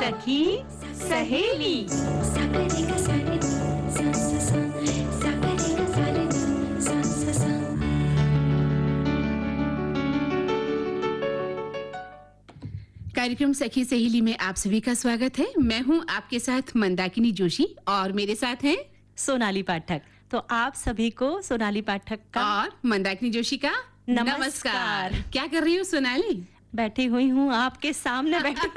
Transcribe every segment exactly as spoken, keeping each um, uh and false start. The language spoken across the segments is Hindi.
सखी सहेली। कार्यक्रम सखी सहेली में आप सभी का स्वागत है। मैं हूं आपके साथ मंदाकिनी जोशी और मेरे साथ हैं सोनाली पाठक। तो आप सभी को सोनाली पाठक का और मंदाकिनी जोशी का नमस्कार। नमस्कार। क्या कर रही हो सोनाली? बैठी हुई हूँ आपके सामने बैठी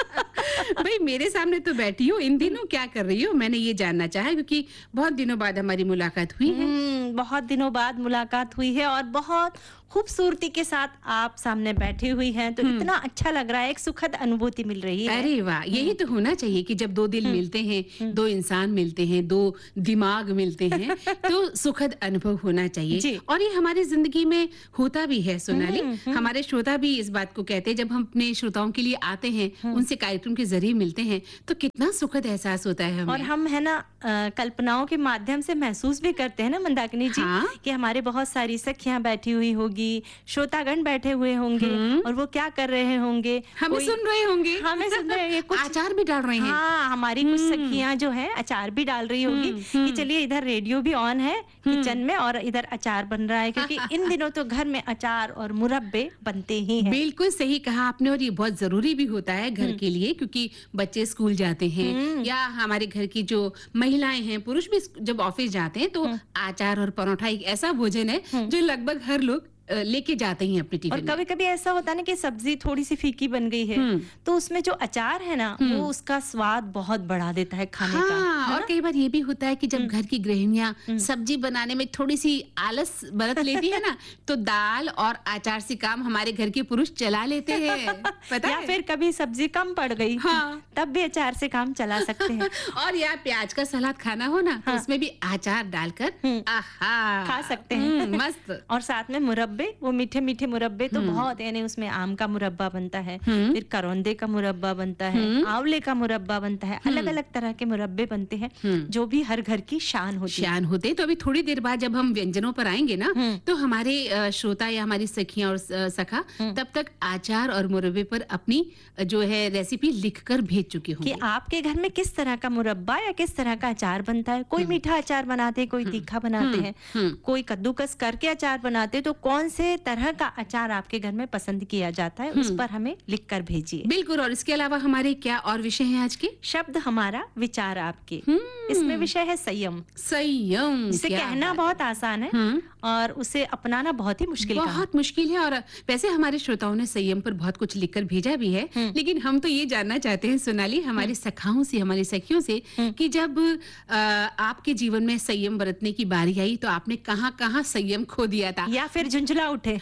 भाई मेरे सामने तो बैठी हो, इन दिनों क्या कर रही हो? मैंने ये जानना चाहा क्योंकि बहुत दिनों बाद हमारी मुलाकात हुई है। हम्म, बहुत दिनों बाद मुलाकात हुई है और बहुत खूबसूरती के साथ आप सामने बैठी हुई हैं, तो इतना अच्छा लग रहा है, एक सुखद अनुभूति मिल रही है। अरे वाह, यही तो होना चाहिए कि जब दो दिल मिलते हैं, दो इंसान मिलते हैं, दो दिमाग मिलते हैं, तो सुखद अनुभव होना चाहिए। और ये हमारी जिंदगी में होता भी है सोनाली। हमारे श्रोता भी इस बात को कहते हैं, जब हम अपने श्रोताओं के लिए आते हैं, उनसे कार्यक्रम के जरिए मिलते हैं, तो कितना सुखद एहसास होता है हमें। और हम है ना कल्पनाओं के माध्यम से महसूस भी करते हैं ना मंदाकिनी जी, हाँ? कि हमारे बहुत सारी सखियां बैठी हुई होगी, श्रोतागण बैठे हुए होंगे और वो क्या कर रहे होंगे, हमें सुन रहे होंगे, हमें सुन रहे हैं, कुछ अचार भी डाल रहे हैं। हाँ, हमारी कुछ सखियां जो है अचार भी डाल रही होगी कि चलिए इधर रेडियो भी ऑन है किचन में और इधर अचार बन रहा है, क्योंकि इन दिनों तो घर में अचार और मुरब्बे बनते ही हैं। बिल्कुल सही कहा आपने, और ये बहुत जरूरी भी होता है घर के लिए, क्योंकि बच्चे स्कूल जाते हैं या हमारे घर की जो महिलाएं हैं, पुरुष भी जब ऑफिस जाते हैं, तो अचार और परोठा एक ऐसा भोजन है जो लगभग हर लोग लेके जाते हैं अपनी टिफिन और कभी कभी ऐसा होता है ना कि सब्जी थोड़ी सी फीकी बन गई है, तो उसमें जो अचार है ना, वो उसका स्वाद बहुत बढ़ा देता है खाने हाँ, का। और कई बार ये भी होता है कि जब घर की गृहिणियां सब्जी बनाने में थोड़ी सी आलस बरत लेती है ना, तो दाल और अचार से काम हमारे घर के पुरुष चला लेते हैं, पता या है? फिर कभी सब्जी कम पड़ गई, हाँ। तब भी अचार से काम चला सकते हैं। और यार प्याज का सलाद खाना हो ना, तो उसमें भी अचार डालकर आहा खा सकते हैं, मस्त। और साथ में मुरब्बे, वो मीठे मीठे मुरब्बे तो बहुत, यानी उसमें आम का मुरब्बा बनता है, फिर करौंदे का मुरब्बा बनता है, आंवले का मुरब्बा बनता है, अलग अलग तरह के मुरब्बे बनते हैं जो भी हर घर की शान होती है। शान होते हैं। तो अभी थोड़ी देर बाद जब हम व्यंजनों पर आएंगे ना, तो हमारे अ, श्रोता या हमारी सखियां और अ, सखा तब तक अचार और मुरब्बे पर अपनी अ, जो है रेसिपी लिखकर भेज चुके होंगे कि आपके घर में किस तरह का मुरब्बा या किस तरह का अचार बनता है। कोई मीठा अचार बनाते हैं, कोई तीखा बनाते हैं, कोई कद्दूकस करके अचार बनाते हैं। तो कौन से तरह का अचार आपके घर में पसंद किया जाता है, उस पर हमें लिखकर भेजिए। बिल्कुल। और इसके अलावा हमारे क्या और विषय हैं आज के? शब्द हमारा, विचार आपके। इसमें विषय है संयम। संयम, जिसे कहना बहुत आसान है और उसे अपनाना बहुत ही मुश्किल काम। बहुत मुश्किल है। और वैसे हमारे श्रोताओं ने संयम पर बहुत कुछ लिखकर भेजा भी है, लेकिन हम तो ये जानना चाहते हैं सोनाली, हमारी सखाओं से, हमारी सखियों से, कि जब आ, आपके जीवन में संयम बरतने की बारी आई, तो आपने कहाँ कहाँ संयम खो दिया था, या फिर झुंझला उठे।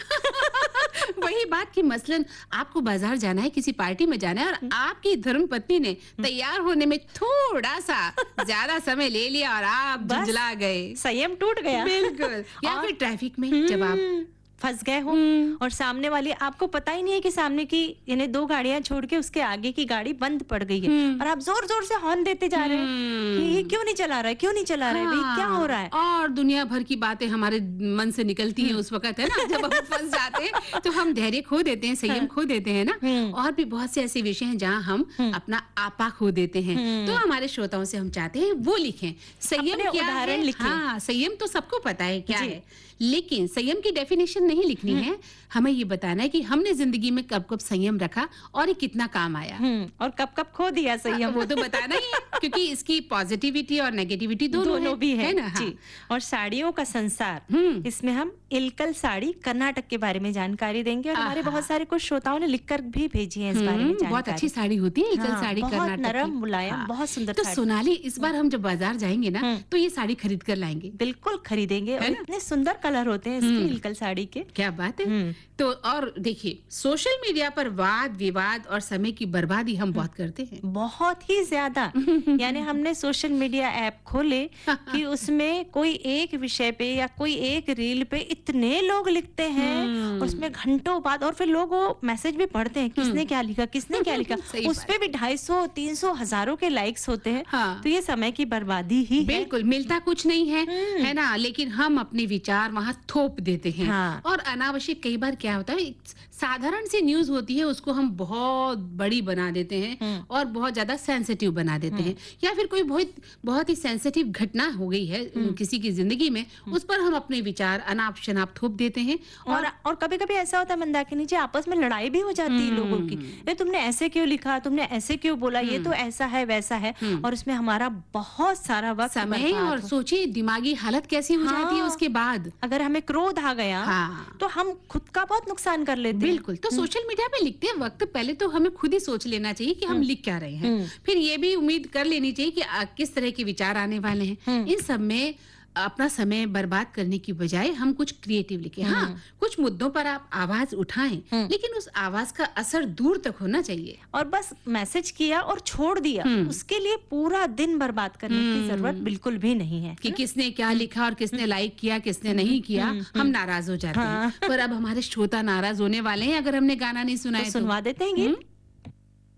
वही बात कि मसलन आपको बाजार जाना है, किसी पार्टी में जाना है, और आपकी धर्मपत्नी ने तैयार होने में थोड़ा सा ज्यादा समय ले लिया और आप झुंझला गए, संयम टूट गया। बिल्कुल। या फिर ट्रैफिक में जब आप फंस गए हो और सामने वाली, आपको पता ही नहीं है कि सामने की यानी दो गाड़ियां छोड़ के उसके आगे की गाड़ी बंद पड़ गई है, और आप जोर जोर से हॉर्न देते जा रहे हैं कि ये क्यों नहीं चला रहा है, क्यों नहीं चला रहा है, भाई क्या हो रहा है। और दुनिया भर की बातें हमारे मन से निकलती हैं उस वक्त, है ना, जब हम फंस जाते हैं, तो हम धैर्य खो देते हैं, संयम खो देते हैं ना। और भी बहुत से ऐसे विषय हैं जहाँ हम अपना आपा खो देते हैं। तो हमारे श्रोताओं से हम चाहते हैं वो लिखें संयम क्या उदाहरण लिखें। हाँ, संयम तो सबको पता है क्या है, लेकिन संयम की डेफिनेशन नहीं लिखनी है, हमें ये बताना है कि हमने जिंदगी में कब कब संयम रखा और ये कितना काम आया, और कब कब खो दिया संयम, वो तो बताना ही है, क्योंकि इसकी पॉजिटिविटी और नेगेटिविटी दोनों, दोनों है, भी है, है ना। जी। और साड़ियों का संसार, इसमें हम इलकल साड़ी कर्नाटक के बारे में जानकारी देंगे, और हमारे बहुत सारे कुछ श्रोताओं ने लिखकर भी भेजी है इस बारे में जानकारी। बहुत अच्छी साड़ी होती है इलकल साड़ी, कर्नाटक की, नरम मुलायम, बहुत सुंदर। तो सोनाली, इस बार हम जब बाजार जाएंगे ना, तो ये साड़ी खरीद कर लाएंगे। बिल्कुल खरीदेंगे, और इतने सुंदर कलर होते हैं इसके इलकल साड़ी के, क्या बात है। तो और देखिए, सोशल मीडिया पर वाद विवाद और समय की बर्बादी हम बहुत करते हैं, बहुत ही ज्यादा। यानी हमने सोशल मीडिया ऐप खोले कि उसमें कोई एक विषय पे या कोई एक रील पे इतने लोग लिखते हैं, उसमें घंटों बाद, और फिर लोग वो मैसेज भी पढ़ते हैं, किसने क्या लिखा, किसने क्या लिखा, उस पे भी ढाई सौ तीन सौ हजारों के लाइक्स होते हैं। हाँ। तो ये समय की बर्बादी ही है। बिल्कुल, मिलता कुछ नहीं है, है ना, लेकिन हम अपने विचार वहाँ थोप देते हैं। हाँ। और अनावश्यक कई बार क्या होता है, साधारण सी न्यूज होती है उसको हम बहुत बड़ी बना देते हैं और बहुत ज्यादा सेंसिटिव बना देते हैं, या फिर कोई बहुत बहुत ही सेंसिटिव घटना हो गई है किसी की जिंदगी में, उस पर हम अपने विचार अनाप शनाप थोप देते हैं। और और कभी कभी ऐसा होता है मंदाकिनी जी, आपस में लड़ाई भी हो जाती है लोगों की, ये तुमने ऐसे क्यों लिखा, तुमने ऐसे क्यों बोला, ये तो ऐसा है वैसा है, और उसमें हमारा बहुत सारा वक्त समय और सोचिए दिमागी हालत कैसी हो जाती है उसके बाद। अगर हमें क्रोध आ गया हाँ। तो हम खुद का बहुत नुकसान कर लेते हैं। बिल्कुल। तो सोशल मीडिया पे लिखते वक्त पहले तो हमें खुद ही सोच लेना चाहिए कि हम लिख क्या रहे हैं, फिर ये भी उम्मीद कर लेनी चाहिए कि आ, किस तरह के विचार आने वाले हैं। इन सब में अपना समय बर्बाद करने की बजाय हम कुछ क्रिएटिव लिखें। हाँ, कुछ मुद्दों पर आप आवाज उठाएं, लेकिन उस आवाज का असर दूर तक होना चाहिए। और बस मैसेज किया और छोड़ दिया, उसके लिए पूरा दिन बर्बाद करने की जरूरत बिल्कुल भी नहीं है कि किसने क्या लिखा और किसने लाइक किया किसने नहीं किया, हम नाराज हो जाते हैं। पर अब हमारे श्रोता नाराज होने वाले हैं अगर हमने गाना नहीं सुनाया तो। सुनवा देते हैं गीत।